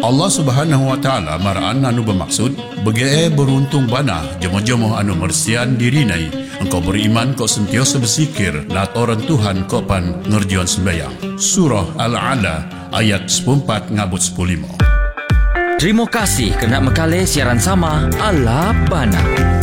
Allah Subhanahu wa taala maraan anu bermaksud bege beruntung bana jemo-jemo anu mersian dirinai engkau beriman kau sentiasa bersikir latoran Tuhan kau pan ngerjian sembayang. Surah Al-Ala ayat 14 ngabut 15. Terima kasih kerana mekali siaran sama Ala Bana.